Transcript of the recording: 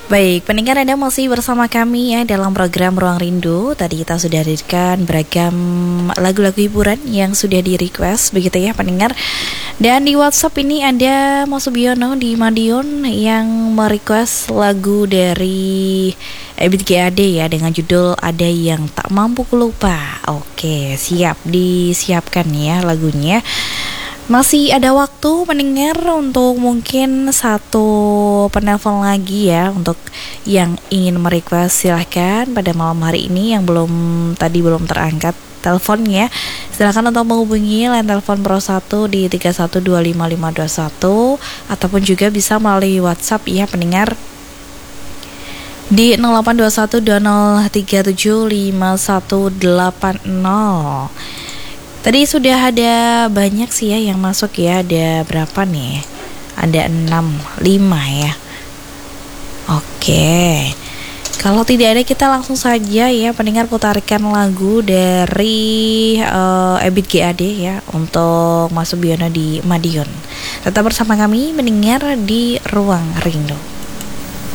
Baik, pendengar Anda masih bersama kami ya dalam program Ruang Rindu. Tadi kita sudah hadirkan beragam lagu-lagu hiburan yang sudah di-request begitu ya pendengar. Dan di WhatsApp ini ada Mas Subiono di Madiun yang merequest lagu dari Ebit GAD ya dengan judul Ada Yang Tak Mampu Lupa. Oke, siap disiapkan ya lagunya. Masih ada waktu mendengar untuk mungkin satu penelpon lagi ya. Untuk yang ingin merequest silahkan pada malam hari ini yang belum terangkat teleponnya. Silahkan untuk menghubungi line telepon Pro 1 di 31255521 ataupun juga bisa melalui WhatsApp ya pendengar di 082120375180. Tadi sudah ada banyak sih ya yang masuk ya. Ada berapa nih? Ada 5 ya. Oke. Kalau tidak ada kita langsung saja ya pendengar putarkan lagu dari Ebit GAD ya untuk Mas Subiono di Madiun. Tetap bersama kami mendengar di Ruang Rindu.